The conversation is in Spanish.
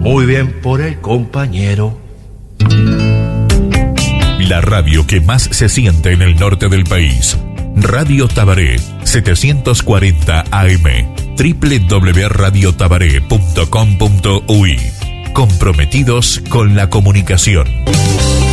Muy bien por el compañero. La radio que más se siente en el norte del país. Radio Tabaré, 740 AM, www.radiotabaré.com.uy. Comprometidos con la comunicación.